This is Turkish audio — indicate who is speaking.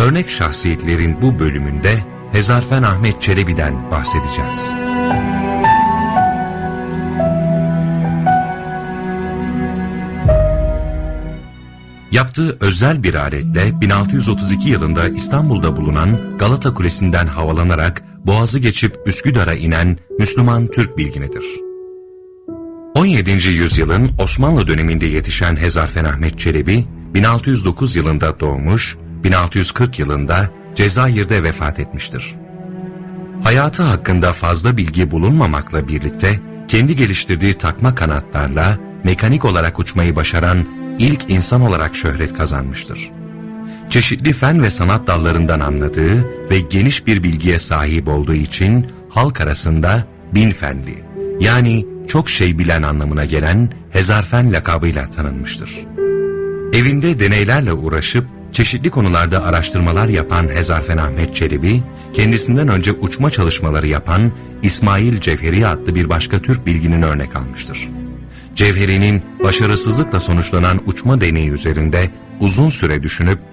Speaker 1: Örnek şahsiyetlerin bu bölümünde Hezarfen Ahmet Çelebi'den bahsedeceğiz. Yaptığı özel bir aletle 1632 yılında İstanbul'da bulunan Galata Kulesi'nden havalanarak Boğaz'ı geçip Üsküdar'a inen Müslüman Türk bilginidir. 17. yüzyılın Osmanlı döneminde yetişen Hezarfen Ahmet Çelebi, 1609 yılında doğmuş, 1640 yılında Cezayir'de vefat etmiştir. Hayatı hakkında fazla bilgi bulunmamakla birlikte, kendi geliştirdiği takma kanatlarla mekanik olarak uçmayı başaran ilk insan olarak şöhret kazanmıştır. Çeşitli fen ve sanat dallarından anladığı ve geniş bir bilgiye sahip olduğu için halk arasında binfenli, yani çok şey bilen anlamına gelen Hezarfen lakabıyla tanınmıştır. Evinde deneylerle uğraşıp çeşitli konularda araştırmalar yapan Hezarfen Ahmet Çelebi, kendisinden önce uçma çalışmaları yapan İsmail Cevheri adlı bir başka Türk bilginin örnek almıştır. Cevheri'nin başarısızlıkla sonuçlanan uçma deneyi üzerinde uzun süre düşünüp